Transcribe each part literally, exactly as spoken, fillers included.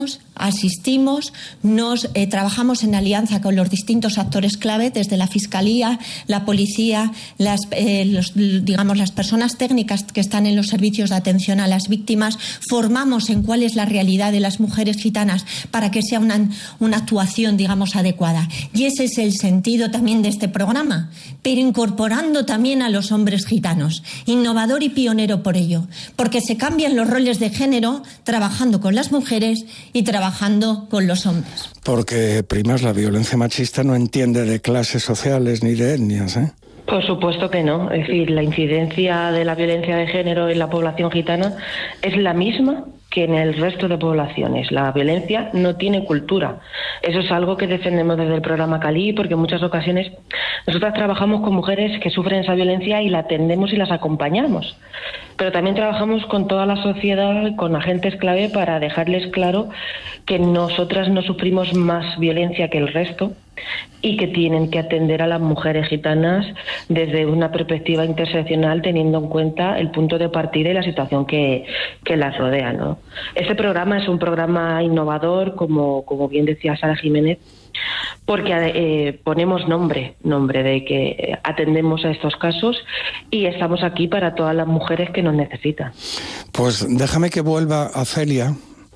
asistimos, nos eh, trabajamos en alianza con los distintos actores clave, desde la Fiscalía, la Policía, las, eh, los, digamos, las personas técnicas que están en los servicios de atención a las víctimas, formamos en cuál es la realidad de las mujeres gitanas para que sea una, una actuación, digamos, adecuada. Y ese es el sentido también de este programa, pero incorporando también a los hombres gitanos, innovador y pionero por ello, porque se cambian los roles de género trabajando con las mujeres y trabajando con los hombres. Porque, primas, la violencia machista no entiende de clases sociales ni de etnias, ¿eh? Por supuesto que no. Es decir, la incidencia de la violencia de género en la población gitana es la misma que en el resto de poblaciones. La violencia no tiene cultura. Eso es algo que defendemos desde el programa Cali, porque en muchas ocasiones nosotras trabajamos con mujeres que sufren esa violencia y la atendemos y las acompañamos. Pero también trabajamos con toda la sociedad, con agentes clave, para dejarles claro que nosotras no sufrimos más violencia que el resto y que tienen que atender a las mujeres gitanas desde una perspectiva interseccional, teniendo en cuenta el punto de partida y la situación que, que las rodea, ¿no? Este programa es un programa innovador, como, como bien decía Sara Jiménez, porque eh, ponemos nombre, nombre de que atendemos a estos casos y estamos aquí para todas las mujeres que nos necesitan. Pues déjame que vuelva a Celia,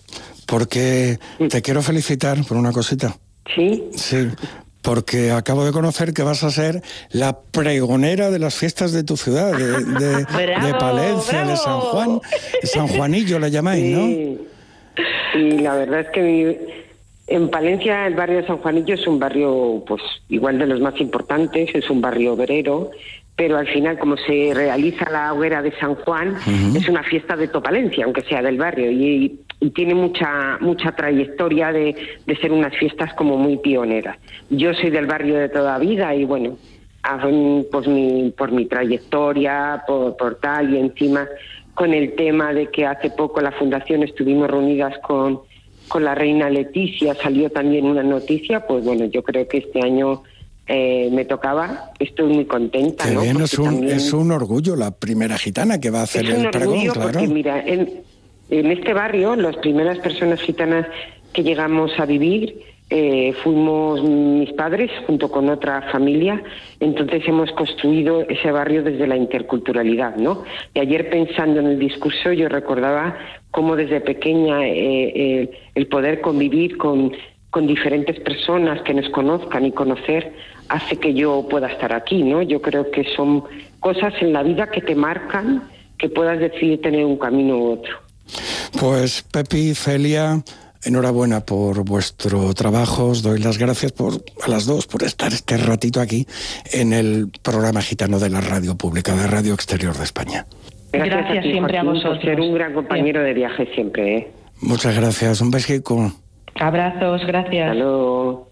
porque sí. Te quiero felicitar por una cosita. ¿Sí? Sí, porque acabo de conocer que vas a ser la pregonera de las fiestas de tu ciudad, de, de, bravo, de Palencia, bravo. de San Juan, San Juanillo la llamáis, sí. ¿no? Sí, la verdad es que mi, en Palencia el barrio de San Juanillo es un barrio, pues, igual de los más importantes, es un barrio obrero, pero al final, como se realiza la hoguera de San Juan, uh-huh. es una fiesta de toda Palencia, aunque sea del barrio, y, y tiene mucha mucha trayectoria de, de ser unas fiestas como muy pioneras. Yo soy del barrio de toda vida y bueno, pues mi, por mi trayectoria, por, por tal, y encima con el tema de que hace poco la Fundación estuvimos reunidas con, con la reina Leticia, salió también una noticia, pues bueno, yo creo que este año Eh, me tocaba, estoy muy contenta. Qué ¿no? bien, es un, también... es un orgullo la primera gitana que va a hacer el pregón, claro. Porque mira, en, en este barrio, las primeras personas gitanas que llegamos a vivir, eh, fuimos mis padres junto con otra familia, entonces hemos construido ese barrio desde la interculturalidad, ¿no? Y ayer, pensando en el discurso, yo recordaba cómo desde pequeña eh, eh, el poder convivir con con diferentes personas que nos conozcan y conocer hace que yo pueda estar aquí, ¿no? Yo creo que son cosas en la vida que te marcan, que puedas decidir tener un camino u otro. Pues Pepi, Celia, enhorabuena por vuestro trabajo, os doy las gracias por, a las dos por estar este ratito aquí en el programa gitano de la radio pública, de Radio Exterior de España. Gracias, gracias a ti, siempre Joaquín, a vosotros. Por ser un gran compañero Bien. de viaje siempre, ¿eh? Muchas gracias, un besito. Abrazos, gracias. Hasta luego.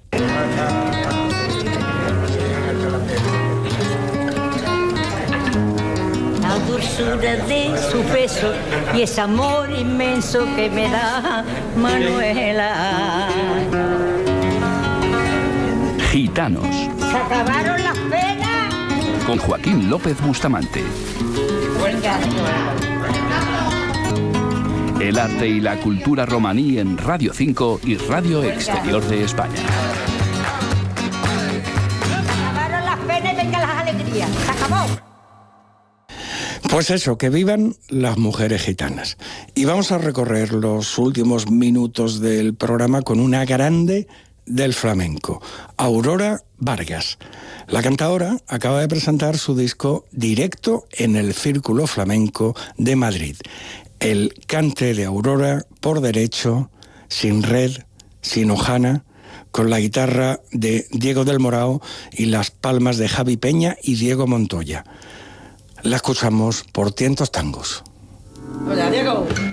La dulzura de su beso y ese amor inmenso que me da Manuela. Gitanos. ¿Se acabaron las penas? Con Joaquín López Bustamante. Venga. El arte y la cultura romaní en Radio cinco y Radio Exterior de España. Se acabaron las penas y venga las alegrías. Se acabó. Pues eso, que vivan las mujeres gitanas. Y vamos a recorrer los últimos minutos del programa con una grande del flamenco, Aurora Vargas. La cantadora acaba de presentar su disco Directo en el Círculo Flamenco de Madrid. El cante de Aurora por derecho, sin red, sin hojana, con la guitarra de Diego del Morao y las palmas de Javi Peña y Diego Montoya. La escuchamos por Tientos Tangos. Hola, Diego.